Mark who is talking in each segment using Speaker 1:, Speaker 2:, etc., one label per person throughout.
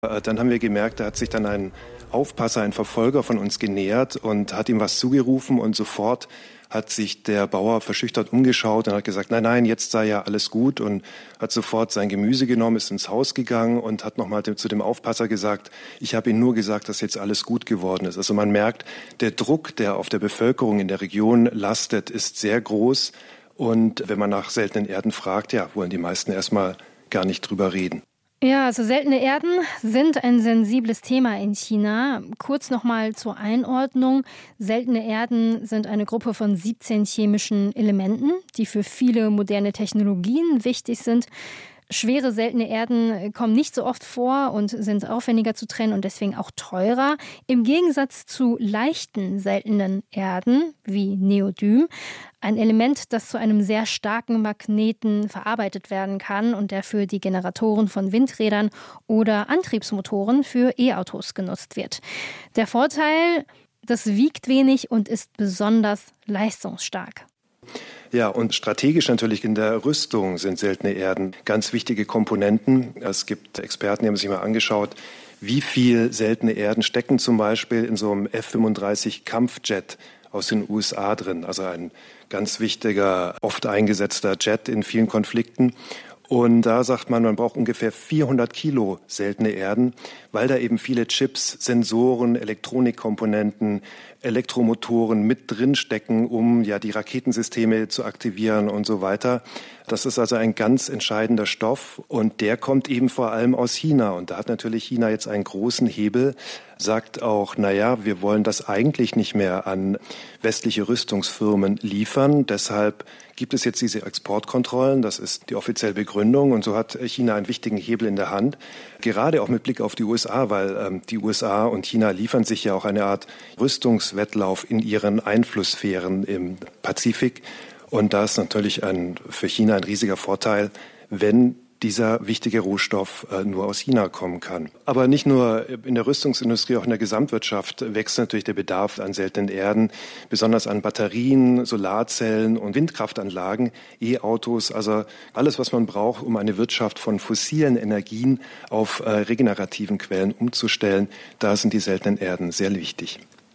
Speaker 1: Dann haben wir gemerkt, da hat sich dann ein Aufpasser, ein Verfolger von uns genähert und hat ihm was zugerufen und sofort hat sich der Bauer verschüchtert umgeschaut und hat gesagt, nein, nein, jetzt sei ja alles gut, und hat sofort sein Gemüse genommen, ist ins Haus gegangen und hat nochmal zu dem Aufpasser gesagt, ich habe Ihnen nur gesagt, dass jetzt alles gut geworden ist. Also man merkt, der Druck, der auf der Bevölkerung in der Region lastet, ist sehr groß, und wenn man nach seltenen Erden fragt, ja, wollen die meisten erstmal gar nicht drüber reden.
Speaker 2: Ja, also seltene Erden sind ein sensibles Thema in China. Kurz nochmal zur Einordnung. Seltene Erden sind eine Gruppe von 17 chemischen Elementen, die für viele moderne Technologien wichtig sind. Schwere seltene Erden kommen nicht so oft vor und sind aufwendiger zu trennen und deswegen auch teurer. Im Gegensatz zu leichten seltenen Erden wie Neodym, ein Element, das zu einem sehr starken Magneten verarbeitet werden kann und der für die Generatoren von Windrädern oder Antriebsmotoren für E-Autos genutzt wird. Der Vorteil, das wiegt wenig und ist besonders leistungsstark.
Speaker 1: Ja, und strategisch natürlich in der Rüstung sind seltene Erden ganz wichtige Komponenten. Es gibt Experten, die haben sich mal angeschaut, wie viel seltene Erden stecken zum Beispiel in so einem F-35 Kampfjet aus den USA drin. Also ein ganz wichtiger, oft eingesetzter Jet in vielen Konflikten. Und da sagt man, man braucht ungefähr 400 Kilo seltene Erden, weil da eben viele Chips, Sensoren, Elektronikkomponenten, Elektromotoren mit drin stecken, um ja die Raketensysteme zu aktivieren und so weiter. Das ist also ein ganz entscheidender Stoff, und der kommt eben vor allem aus China. Und da hat natürlich China jetzt einen großen Hebel, sagt auch, naja, wir wollen das eigentlich nicht mehr an westliche Rüstungsfirmen liefern. Deshalb gibt es jetzt diese Exportkontrollen, das ist die offizielle Begründung, und so hat China einen wichtigen Hebel in der Hand, gerade auch mit Blick auf die USA, weil die USA und China liefern sich ja auch eine Art Rüstungswettlauf in ihren Einflusssphären im Pazifik, und da ist natürlich für China ein riesiger Vorteil, wenn dieser wichtige Rohstoff nur aus China kommen kann. Aber nicht nur in der Rüstungsindustrie, auch in der Gesamtwirtschaft wächst natürlich der Bedarf an seltenen Erden, besonders an Batterien, Solarzellen und Windkraftanlagen, E-Autos, also alles, was man braucht, um eine Wirtschaft von fossilen Energien auf regenerativen Quellen umzustellen. Da sind die seltenen Erden sehr wichtig.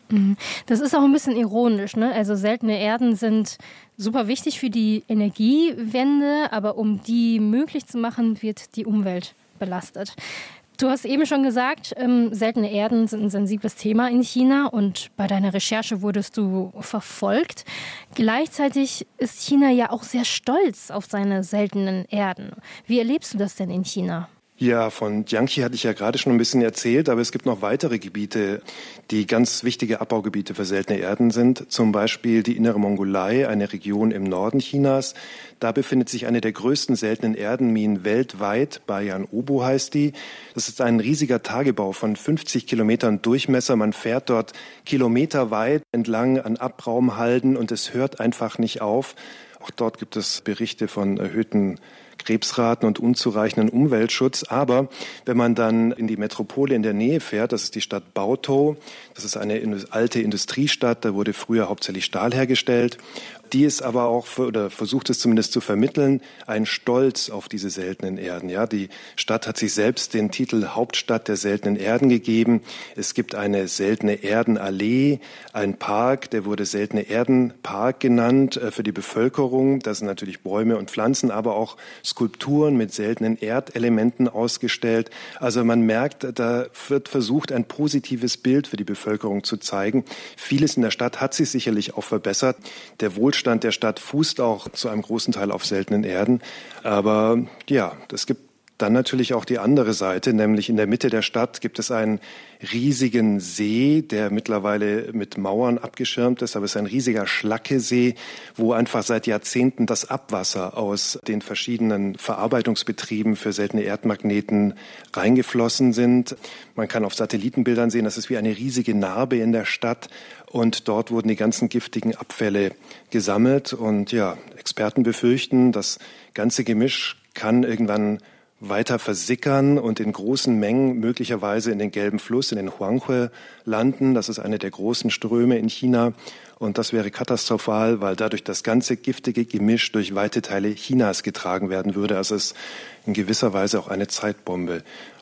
Speaker 2: Das ist auch ein bisschen ironisch, ne? Also seltene Erden sind super wichtig für die Energiewende, aber um die möglich zu machen, wird die Umwelt belastet. Du hast eben schon gesagt, seltene Erden sind ein sensibles Thema in China, und bei deiner Recherche wurdest du verfolgt. Gleichzeitig ist China ja auch sehr stolz auf seine seltenen Erden. Wie erlebst du das denn in China?
Speaker 1: Ja, von Jiangxi hatte ich ja gerade schon ein bisschen erzählt, aber es gibt noch weitere Gebiete, die ganz wichtige Abbaugebiete für seltene Erden sind. Zum Beispiel die Innere Mongolei, eine Region im Norden Chinas. Da befindet sich eine der größten seltenen Erdenminen weltweit, Bayan Obo heißt die. Das ist ein riesiger Tagebau von 50 Kilometern Durchmesser. Man fährt dort kilometerweit entlang an Abraumhalden und es hört einfach nicht auf. Auch dort gibt es Berichte von erhöhten Krebsraten und unzureichenden Umweltschutz. Aber wenn man dann in die Metropole in der Nähe fährt, das ist die Stadt Baotou, das ist eine alte Industriestadt, da wurde früher hauptsächlich Stahl hergestellt. Die ist aber auch, oder versucht es zumindest zu vermitteln, ein Stolz auf diese seltenen Erden. Ja, die Stadt hat sich selbst den Titel Hauptstadt der seltenen Erden gegeben. Es gibt eine seltene Erdenallee, ein Park, der wurde Seltene Erdenpark genannt für die Bevölkerung. Da sind natürlich Bäume und Pflanzen, aber auch Skulpturen mit seltenen Erdelementen ausgestellt. Also man merkt, da wird versucht, ein positives Bild für die Bevölkerung zu zeigen. Vieles in der Stadt hat sich sicherlich auch verbessert. Der Wohlstand der Stadt fußt auch zu einem großen Teil auf seltenen Erden. Aber ja, es gibt dann natürlich auch die andere Seite, nämlich in der Mitte der Stadt gibt es einen riesigen See, der mittlerweile mit Mauern abgeschirmt ist, aber es ist ein riesiger Schlackesee, wo einfach seit Jahrzehnten das Abwasser aus den verschiedenen Verarbeitungsbetrieben für seltene Erdmagneten reingeflossen sind. Man kann auf Satellitenbildern sehen, das ist wie eine riesige Narbe in der Stadt, und dort wurden die ganzen giftigen Abfälle gesammelt, und ja, Experten befürchten, das ganze Gemisch kann irgendwann weiter versickern und in großen Mengen möglicherweise in den Gelben Fluss, in den Huanghe landen. Das ist eine der großen Ströme in China. Und das wäre katastrophal, weil dadurch das ganze giftige Gemisch durch weite Teile Chinas getragen werden würde. Also es ist in gewisser Weise auch eine Zeitbombe.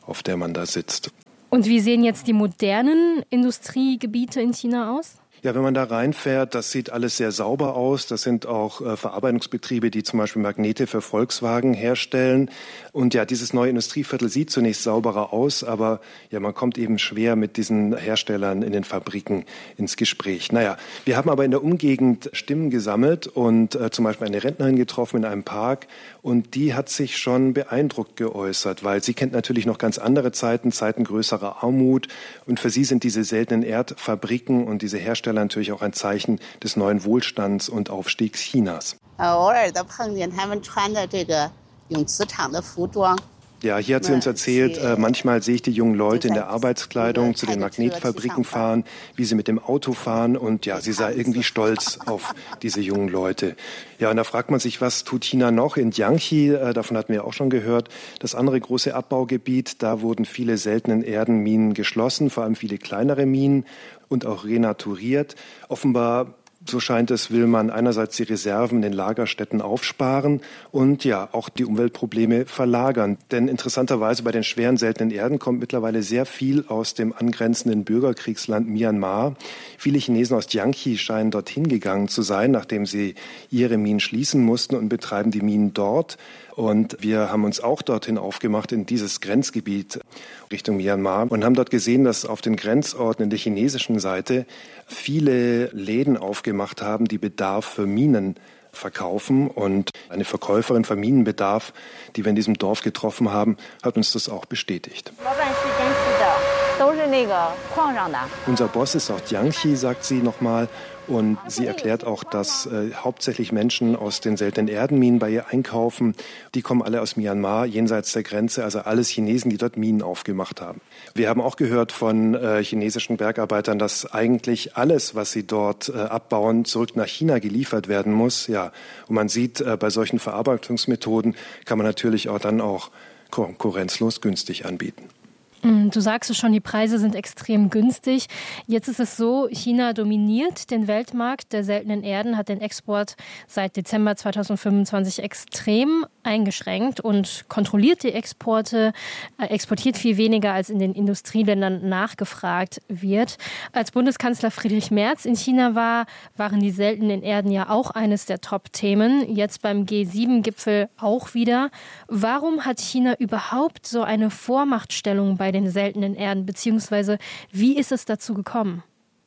Speaker 1: auf der man da sitzt.
Speaker 2: Und wie sehen jetzt die modernen Industriegebiete in China aus?
Speaker 1: Ja, wenn man da reinfährt, das sieht alles sehr sauber aus. Das sind auch Verarbeitungsbetriebe, die zum Beispiel Magnete für Volkswagen herstellen. Und ja, dieses neue Industrieviertel sieht zunächst sauberer aus, aber ja, man kommt eben schwer mit diesen Herstellern in den Fabriken ins Gespräch. Naja, wir haben aber in der Umgegend Stimmen gesammelt und zum Beispiel eine Rentnerin getroffen in einem Park. Und die hat sich schon beeindruckt geäußert, weil sie kennt natürlich noch ganz andere Zeiten größerer Armut. Und für sie sind diese seltenen Erdfabriken und diese Hersteller natürlich auch ein Zeichen des neuen Wohlstands und Aufstiegs Chinas. Ja, hier hat sie uns erzählt, manchmal sehe ich die jungen Leute in der Arbeitskleidung zu den Magnetfabriken fahren, wie sie mit dem Auto fahren und ja, sie sei irgendwie stolz auf diese jungen Leute. Ja, und da fragt man sich, was tut China noch? In Jiangxi, davon hatten wir auch schon gehört, das andere große Abbaugebiet, da wurden viele seltenen Erdenminen geschlossen, vor allem viele kleinere Minen und auch renaturiert. Offenbar, so scheint es, will man einerseits die Reserven in den Lagerstätten aufsparen und ja, auch die Umweltprobleme verlagern. Denn interessanterweise bei den schweren seltenen Erden kommt mittlerweile sehr viel aus dem angrenzenden Bürgerkriegsland Myanmar. Viele Chinesen aus Jiangxi scheinen dorthin gegangen zu sein, nachdem sie ihre Minen schließen mussten und betreiben die Minen dort. Und wir haben uns auch dorthin aufgemacht in dieses Grenzgebiet Richtung Myanmar und haben dort gesehen, dass auf den Grenzorten in der chinesischen Seite viele Läden aufgemacht haben, die Bedarf für Minen verkaufen. Und eine Verkäuferin für Minenbedarf, die wir in diesem Dorf getroffen haben, hat uns das auch bestätigt. Unser Boss ist aus Jiangxi, sagt sie nochmal. Und sie erklärt auch, dass hauptsächlich Menschen aus den seltenen Erdenminen bei ihr einkaufen. Die kommen alle aus Myanmar, jenseits der Grenze, also alles Chinesen, die dort Minen aufgemacht haben. Wir haben auch gehört von chinesischen Bergarbeitern, dass eigentlich alles, was sie dort abbauen, zurück nach China geliefert werden muss. Ja, und man sieht, bei solchen Verarbeitungsmethoden kann man natürlich auch dann auch konkurrenzlos günstig anbieten.
Speaker 2: Du sagst es schon, die Preise sind extrem günstig. Jetzt ist es so, China dominiert den Weltmarkt der seltenen Erden, hat den Export seit Dezember 2025 extrem eingeschränkt und kontrolliert die Exporte, exportiert viel weniger, als in den Industrieländern nachgefragt wird. Als Bundeskanzler Friedrich Merz in China war, waren die seltenen Erden ja auch eines der Top-Themen. Jetzt beim G7-Gipfel auch wieder. Warum hat China überhaupt so eine Vormachtstellung bei den seltenen Erden, beziehungsweise wie ist es dazu gekommen?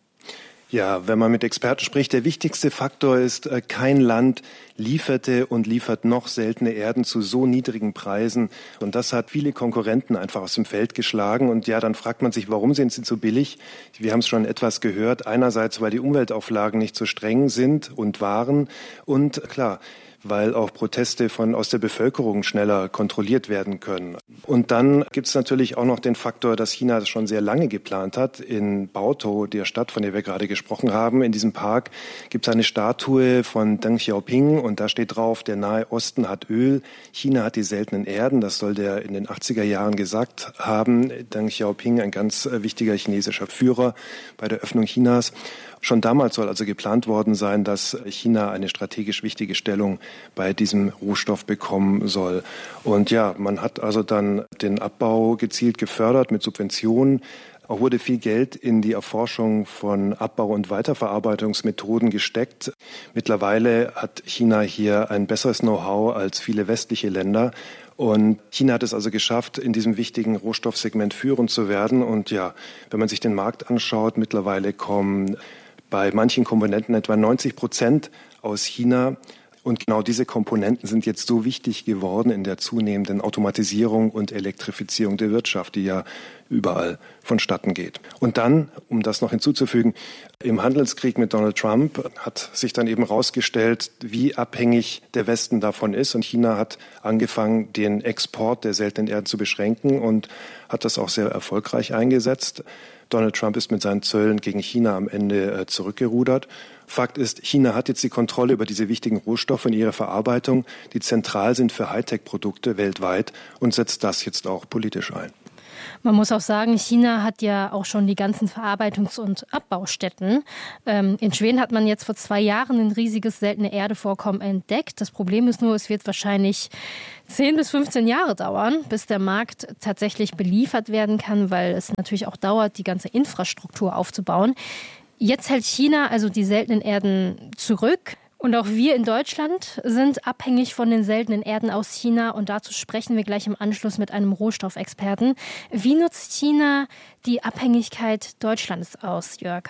Speaker 1: Ja, wenn man mit Experten spricht, der wichtigste Faktor ist, kein Land lieferte und liefert noch seltene Erden zu so niedrigen Preisen. Und das hat viele Konkurrenten einfach aus dem Feld geschlagen. Und ja, dann fragt man sich, warum sind sie so billig? Wir haben es schon etwas gehört. Einerseits, weil die Umweltauflagen nicht so streng sind und waren. Und klar, weil auch Proteste aus der Bevölkerung schneller kontrolliert werden können. Und dann gibt es natürlich auch noch den Faktor, dass China das schon sehr lange geplant hat. In Baotou, der Stadt, von der wir gerade gesprochen haben, in diesem Park gibt es eine Statue von Deng Xiaoping und da steht drauf, der Nahe Osten hat Öl, China hat die seltenen Erden. Das soll der in den 80er Jahren gesagt haben. Deng Xiaoping, ein ganz wichtiger chinesischer Führer bei der Öffnung Chinas. Schon damals soll also geplant worden sein, dass China eine strategisch wichtige Stellung bei diesem Rohstoff bekommen soll. Und ja, man hat also dann den Abbau gezielt gefördert mit Subventionen. Auch wurde viel Geld in die Erforschung von Abbau- und Weiterverarbeitungsmethoden gesteckt. Mittlerweile hat China hier ein besseres Know-how als viele westliche Länder. Und China hat es also geschafft, in diesem wichtigen Rohstoffsegment führend zu werden. Und ja, wenn man sich den Markt anschaut, mittlerweile kommen bei manchen Komponenten etwa 90% aus China. Und genau diese Komponenten sind jetzt so wichtig geworden in der zunehmenden Automatisierung und Elektrifizierung der Wirtschaft, die ja überall vonstatten geht. Und dann, um das noch hinzuzufügen, im Handelskrieg mit Donald Trump hat sich dann eben herausgestellt, wie abhängig der Westen davon ist. Und China hat angefangen, den Export der seltenen Erden zu beschränken und hat das auch sehr erfolgreich eingesetzt. Donald Trump ist mit seinen Zöllen gegen China am Ende zurückgerudert. Fakt ist, China hat jetzt die Kontrolle über diese wichtigen Rohstoffe und ihre Verarbeitung, die zentral sind für Hightech-Produkte weltweit und setzt das jetzt auch politisch ein.
Speaker 2: Man muss auch sagen, China hat ja auch schon die ganzen Verarbeitungs- und Abbaustätten. In Schweden hat man jetzt vor 2 Jahren ein riesiges seltene Erdevorkommen entdeckt. Das Problem ist nur, es wird wahrscheinlich 10 bis 15 Jahre dauern, bis der Markt tatsächlich beliefert werden kann, weil es natürlich auch dauert, die ganze Infrastruktur aufzubauen. Jetzt hält China also die seltenen Erden zurück. Und auch wir in Deutschland sind abhängig von den seltenen Erden aus China. Und dazu sprechen wir gleich im Anschluss mit einem Rohstoffexperten. Wie nutzt China die Abhängigkeit Deutschlands aus, Jörg?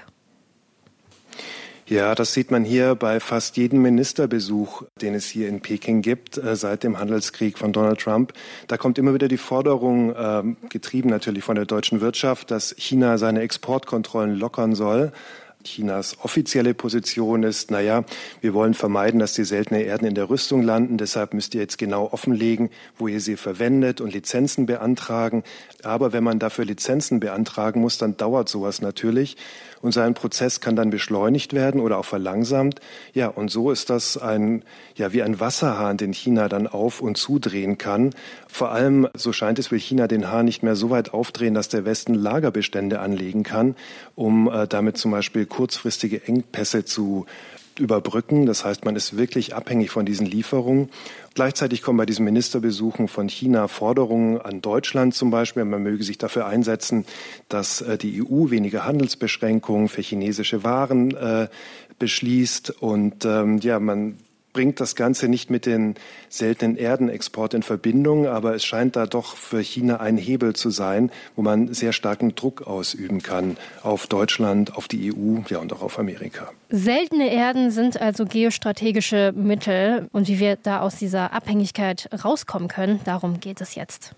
Speaker 1: Ja, das sieht man hier bei fast jedem Ministerbesuch, den es hier in Peking gibt, seit dem Handelskrieg von Donald Trump. Da kommt immer wieder die Forderung, getrieben natürlich von der deutschen Wirtschaft, dass China seine Exportkontrollen lockern soll. Chinas offizielle Position ist, wir wollen vermeiden, dass die seltenen Erden in der Rüstung landen. Deshalb müsst ihr jetzt genau offenlegen, wo ihr sie verwendet und Lizenzen beantragen. Aber wenn man dafür Lizenzen beantragen muss, dann dauert sowas natürlich. Und sein Prozess kann dann beschleunigt werden oder auch verlangsamt. Ja, und so ist das wie ein Wasserhahn, den China dann auf- und zudrehen kann. Vor allem, so scheint es, will China den Hahn nicht mehr so weit aufdrehen, dass der Westen Lagerbestände anlegen kann, um damit zum Beispiel kurzfristige Engpässe zu überbrücken. Das heißt, man ist wirklich abhängig von diesen Lieferungen. Gleichzeitig kommen bei diesen Ministerbesuchen von China Forderungen an Deutschland zum Beispiel. Man möge sich dafür einsetzen, dass die EU weniger Handelsbeschränkungen für chinesische Waren beschließt. Und man bringt das Ganze nicht mit den seltenen Erdenexport in Verbindung, aber es scheint da doch für China ein Hebel zu sein, wo man sehr starken Druck ausüben kann auf Deutschland, auf die EU, und auch auf Amerika.
Speaker 2: Seltene Erden sind also geostrategische Mittel. Und wie wir da aus dieser Abhängigkeit rauskommen können, darum geht es jetzt.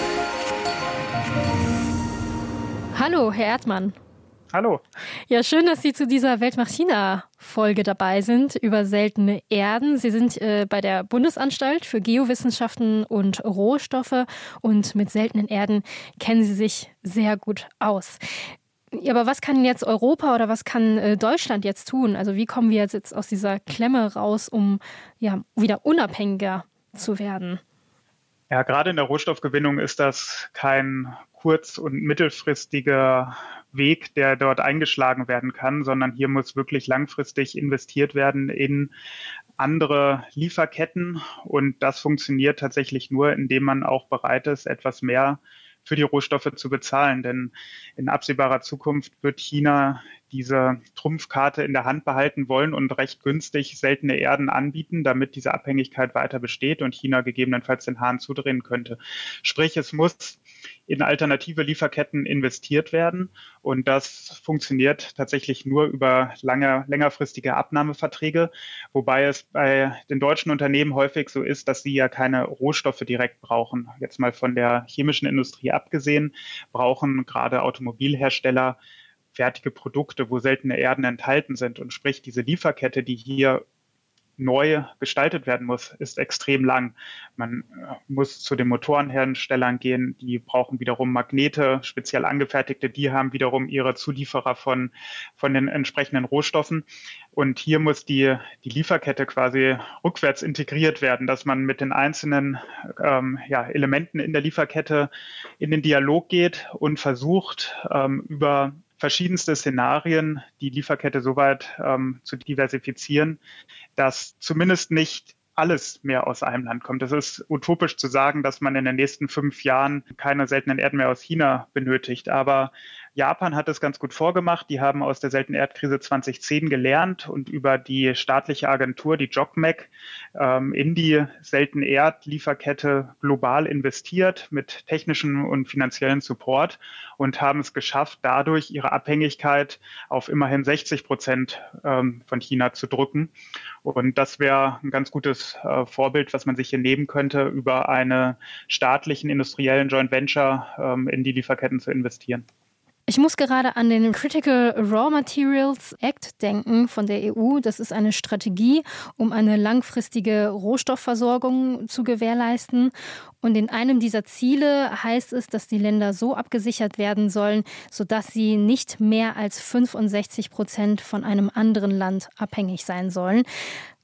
Speaker 2: Hallo, Herr Erdmann.
Speaker 3: Hallo.
Speaker 2: Ja, schön, dass Sie zu dieser Weltmacht-China-Folge dabei sind über seltene Erden. Sie sind bei der Bundesanstalt für Geowissenschaften und Rohstoffe und mit seltenen Erden kennen Sie sich sehr gut aus. Ja, aber was kann jetzt Europa oder was kann Deutschland jetzt tun? Also wie kommen wir jetzt aus dieser Klemme raus, um wieder unabhängiger zu werden?
Speaker 3: Ja, gerade in der Rohstoffgewinnung ist das kein kurz- und mittelfristiger Weg, der dort eingeschlagen werden kann, sondern hier muss wirklich langfristig investiert werden in andere Lieferketten. Und das funktioniert tatsächlich nur, indem man auch bereit ist, etwas mehr für die Rohstoffe zu bezahlen. Denn in absehbarer Zukunft wird China diese Trumpfkarte in der Hand behalten wollen und recht günstig seltene Erden anbieten, damit diese Abhängigkeit weiter besteht und China gegebenenfalls den Hahn zudrehen könnte. Sprich, es muss in alternative Lieferketten investiert werden. Und das funktioniert tatsächlich nur über längerfristige Abnahmeverträge, wobei es bei den deutschen Unternehmen häufig so ist, dass sie ja keine Rohstoffe direkt brauchen. Jetzt mal von der chemischen Industrie abgesehen, brauchen gerade Automobilhersteller fertige Produkte, wo seltene Erden enthalten sind. Und sprich, diese Lieferkette, die hier neu gestaltet werden muss, ist extrem lang. Man muss zu den Motorenherstellern gehen, die brauchen wiederum Magnete, speziell angefertigte, die haben wiederum ihre Zulieferer von den entsprechenden Rohstoffen. Und hier muss die Lieferkette quasi rückwärts integriert werden, dass man mit den einzelnen Elementen in der Lieferkette in den Dialog geht und versucht, über verschiedenste Szenarien die Lieferkette so weit zu diversifizieren, dass zumindest nicht alles mehr aus einem Land kommt. Es ist utopisch zu sagen, dass man in den nächsten 5 Jahren keine seltenen Erden mehr aus China benötigt. Aber Japan hat es ganz gut vorgemacht. Die haben aus der seltenen Erdkrise 2010 gelernt und über die staatliche Agentur, die JOGMEC, in die seltene Erdlieferkette global investiert mit technischem und finanziellen Support und haben es geschafft, dadurch ihre Abhängigkeit auf immerhin 60% von China zu drücken. Und das wäre ein ganz gutes Vorbild, was man sich hier nehmen könnte, über einen staatlichen industriellen Joint Venture in die Lieferketten zu investieren.
Speaker 2: Ich muss gerade an den Critical Raw Materials Act denken von der EU. Das ist eine Strategie, um eine langfristige Rohstoffversorgung zu gewährleisten. Und in einem dieser Ziele heißt es, dass die Länder so abgesichert werden sollen, sodass sie nicht mehr als 65% von einem anderen Land abhängig sein sollen.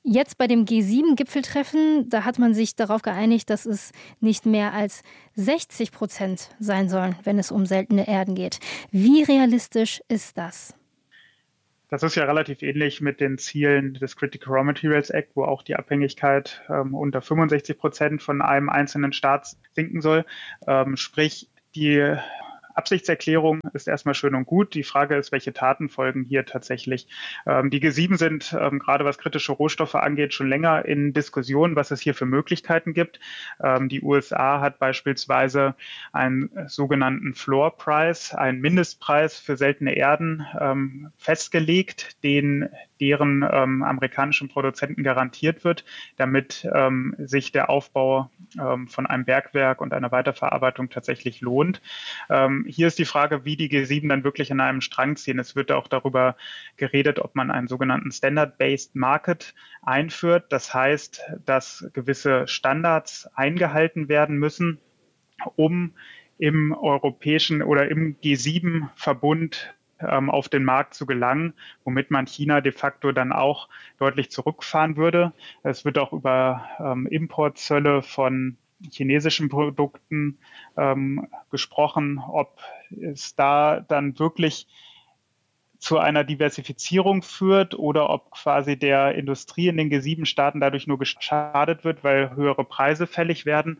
Speaker 2: Jetzt bei dem G7-Gipfeltreffen, da hat man sich darauf geeinigt, dass es nicht mehr als 60% sein sollen, wenn es um seltene Erden geht. Wie realistisch ist das?
Speaker 3: Das ist ja relativ ähnlich mit den Zielen des Critical Raw Materials Act, wo auch die Abhängigkeit unter 65% von einem einzelnen Staat sinken soll. Sprich, die Absichtserklärung ist erstmal schön und gut. Die Frage ist, welche Taten folgen hier tatsächlich. Die G7 sind gerade was kritische Rohstoffe angeht schon länger in Diskussion, was es hier für Möglichkeiten gibt. Die USA hat beispielsweise einen sogenannten Floor Price, einen Mindestpreis für seltene Erden festgelegt, deren amerikanischen Produzenten garantiert wird, damit sich der Aufbau von einem Bergwerk und einer Weiterverarbeitung tatsächlich lohnt. Hier ist die Frage, wie die G7 dann wirklich an einem Strang ziehen. Es wird auch darüber geredet, ob man einen sogenannten Standard-Based Market einführt. Das heißt, dass gewisse Standards eingehalten werden müssen, um im europäischen oder im G7-Verbund auf den Markt zu gelangen, womit man China de facto dann auch deutlich zurückfahren würde. Es wird auch über Importzölle von chinesischen Produkten gesprochen, ob es da dann wirklich zu einer Diversifizierung führt oder ob quasi der Industrie in den G7-Staaten dadurch nur geschadet wird, weil höhere Preise fällig werden.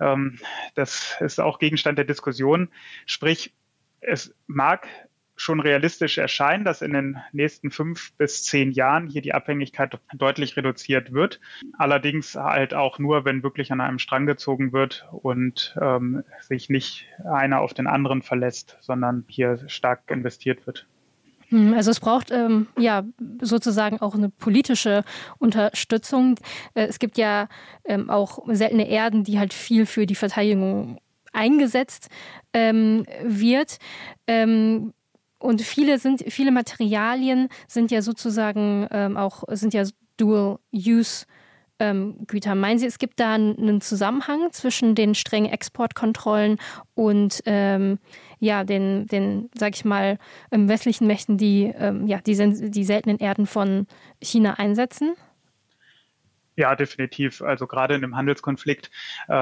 Speaker 3: Das ist auch Gegenstand der Diskussion. Sprich, es mag schon realistisch erscheinen, dass in den nächsten 5 bis 10 Jahren hier die Abhängigkeit deutlich reduziert wird. Allerdings halt auch nur, wenn wirklich an einem Strang gezogen wird und sich nicht einer auf den anderen verlässt, sondern hier stark investiert wird.
Speaker 2: Also es braucht sozusagen auch eine politische Unterstützung. Es gibt ja auch seltene Erden, die halt viel für die Verteidigung eingesetzt wird. Und viele Materialien sind ja sozusagen sind ja Dual-Use-Güter. Meinen Sie, es gibt da einen Zusammenhang zwischen den strengen Exportkontrollen und den, sag ich mal, westlichen Mächten, die die seltenen Erden von China einsetzen?
Speaker 3: Ja, definitiv. Also gerade in dem Handelskonflikt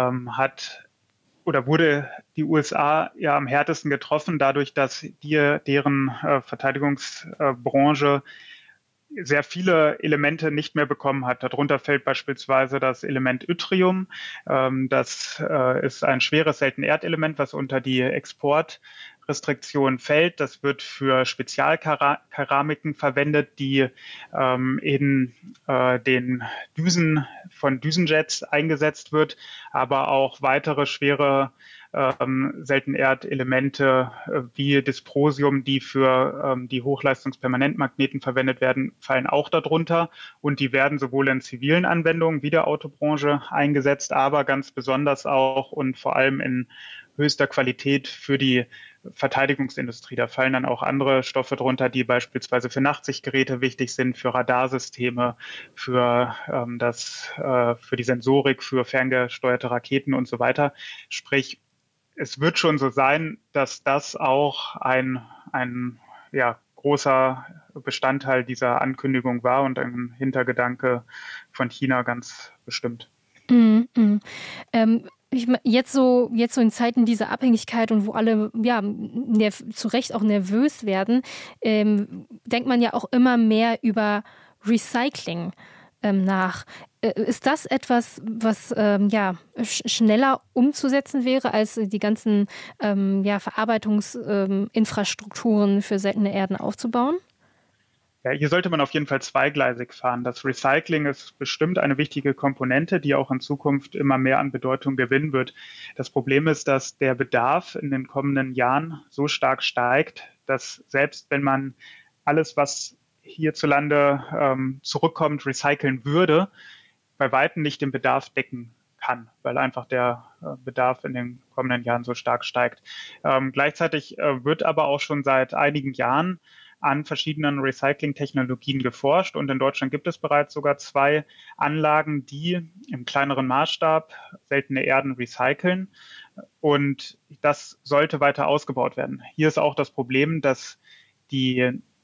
Speaker 3: wurde die USA ja am härtesten getroffen, dadurch, dass deren Verteidigungsbranche sehr viele Elemente nicht mehr bekommen hat. Darunter fällt beispielsweise das Element Yttrium. Das ist ein schweres Seltenerdelement, was unter die Exportrestriktion fällt. Das wird für Spezialkeramiken verwendet, die in den Düsen von Düsenjets eingesetzt wird, aber auch weitere schwere Seltenerdelemente wie Dysprosium, die für die Hochleistungspermanentmagneten verwendet werden, fallen auch darunter. Und die werden sowohl in zivilen Anwendungen wie der Autobranche eingesetzt, aber ganz besonders auch und vor allem in höchster Qualität für die Verteidigungsindustrie. Da fallen dann auch andere Stoffe drunter, die beispielsweise für Nachtsichtgeräte wichtig sind, für Radarsysteme, für die Sensorik, für ferngesteuerte Raketen und so weiter. Sprich, es wird schon so sein, dass das auch ein großer Bestandteil dieser Ankündigung war und ein Hintergedanke von China ganz bestimmt.
Speaker 2: Jetzt so in Zeiten dieser Abhängigkeit und wo alle zu Recht auch nervös werden, denkt man ja auch immer mehr über Recycling nach. Ist das etwas, was schneller umzusetzen wäre, als die ganzen Verarbeitungsinfrastrukturen für seltene Erden aufzubauen?
Speaker 3: Ja, hier sollte man auf jeden Fall zweigleisig fahren. Das Recycling ist bestimmt eine wichtige Komponente, die auch in Zukunft immer mehr an Bedeutung gewinnen wird. Das Problem ist, dass der Bedarf in den kommenden Jahren so stark steigt, dass selbst wenn man alles, was hierzulande zurückkommt, recyceln würde, bei weitem nicht den Bedarf decken kann, weil einfach der Bedarf in den kommenden Jahren so stark steigt. Gleichzeitig wird aber auch schon seit einigen Jahren an verschiedenen Recycling-Technologien geforscht und in Deutschland gibt es bereits sogar 2 Anlagen, die im kleineren Maßstab seltene Erden recyceln und das sollte weiter ausgebaut werden. Hier ist auch das Problem, dass die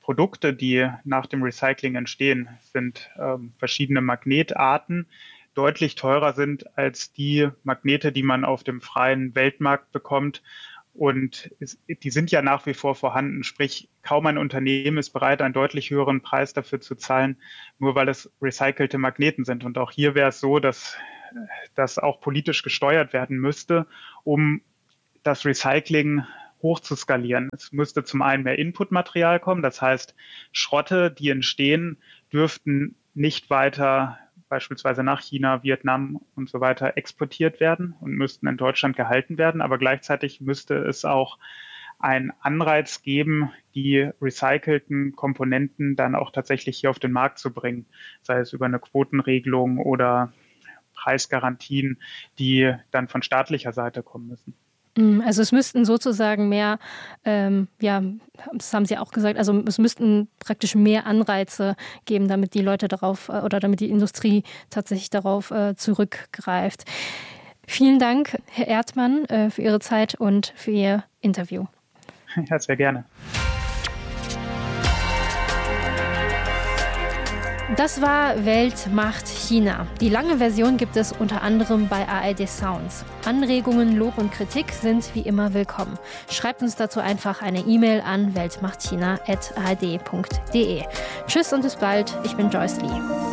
Speaker 3: Produkte, die nach dem Recycling entstehen, sind verschiedene Magnetarten, deutlich teurer sind als die Magnete, die man auf dem freien Weltmarkt bekommt. Und die sind ja nach wie vor vorhanden. Sprich, kaum ein Unternehmen ist bereit, einen deutlich höheren Preis dafür zu zahlen, nur weil es recycelte Magneten sind. Und auch hier wäre es so, dass das auch politisch gesteuert werden müsste, um das Recycling hoch zu skalieren. Es müsste zum einen mehr Inputmaterial kommen. Das heißt, Schrotte, die entstehen, dürften nicht weiter beispielsweise nach China, Vietnam und so weiter exportiert werden und müssten in Deutschland gehalten werden. Aber gleichzeitig müsste es auch einen Anreiz geben, die recycelten Komponenten dann auch tatsächlich hier auf den Markt zu bringen, sei es über eine Quotenregelung oder Preisgarantien, die dann von staatlicher Seite kommen müssen.
Speaker 2: Also es müssten sozusagen mehr, das haben Sie auch gesagt, also es müssten praktisch mehr Anreize geben, damit die Leute darauf oder damit die Industrie tatsächlich darauf zurückgreift. Vielen Dank, Herr Erdmann, für Ihre Zeit und für Ihr Interview.
Speaker 3: Ja, sehr gerne.
Speaker 2: Das war Welt macht China. Die lange Version gibt es unter anderem bei ARD Sounds. Anregungen, Lob und Kritik sind wie immer willkommen. Schreibt uns dazu einfach eine E-Mail an weltmachtchina@ard.de. Tschüss und bis bald. Ich bin Joyce Lee.